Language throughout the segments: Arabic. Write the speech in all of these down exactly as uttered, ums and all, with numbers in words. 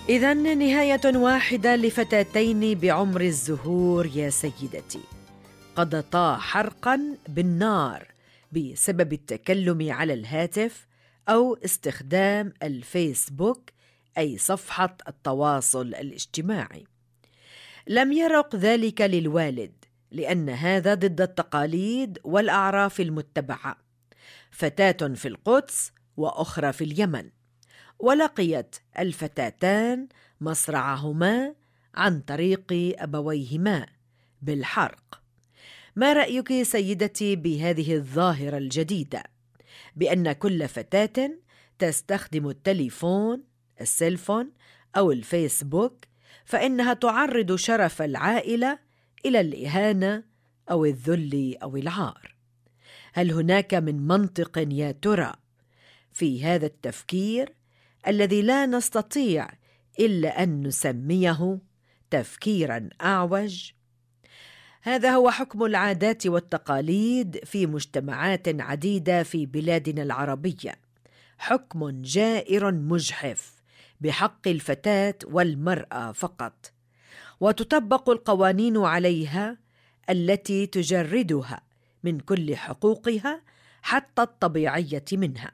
إذن نهاية واحدة لفتاتين بعمر الزهور يا سيدتي، قضتا حرقاً بالنار بسبب التكلم على الهاتف أو استخدام الفيسبوك أي صفحة التواصل الاجتماعي. لم يرق ذلك للوالد لأن هذا ضد التقاليد والأعراف المتبعة. فتاة في القدس وأخرى في اليمن، ولقيت الفتاتان مصرعهما عن طريق أبويهما بالحرق. ما رأيك سيدتي بهذه الظاهرة الجديدة بأن كل فتاة تستخدم التليفون، السيلفون أو الفيسبوك فإنها تعرض شرف العائلة إلى الإهانة أو الذل أو العار؟ هل هناك من منطق يا ترى في هذا التفكير الذي لا نستطيع إلا أن نسميه تفكيراً أعوج؟ هذا هو حكم العادات والتقاليد في مجتمعات عديدة في بلادنا العربية، حكم جائر مجحف بحق الفتاة والمرأة فقط، وتطبق القوانين عليها التي تجردها من كل حقوقها حتى الطبيعية منها.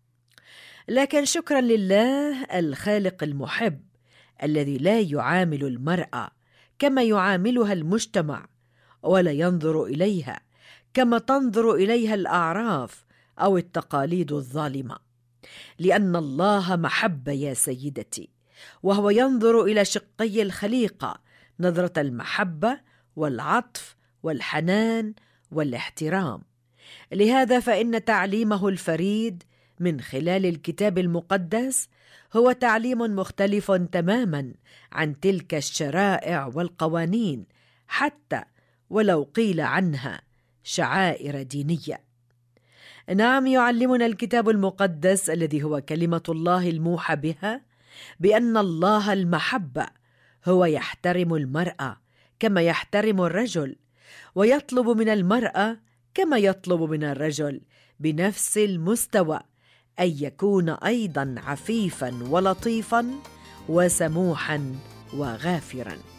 لكن شكرا لله الخالق المحب الذي لا يعامل المرأة كما يعاملها المجتمع، ولا ينظر إليها كما تنظر إليها الأعراف أو التقاليد الظالمة، لأن الله محبة يا سيدتي، وهو ينظر إلى شقي الخليقة نظرة المحبة والعطف والحنان والاحترام. لهذا فإن تعليمه الفريد من خلال الكتاب المقدس هو تعليم مختلف تماماً عن تلك الشرائع والقوانين، حتى ولو قيل عنها شعائر دينية. نعم، يعلمنا الكتاب المقدس الذي هو كلمة الله الموحى بها بأن الله المحبة هو يحترم المرأة كما يحترم الرجل، ويطلب من المرأة كما يطلب من الرجل بنفس المستوى أن يكون أيضا عفيفا ولطيفا وسموحا وغافرا.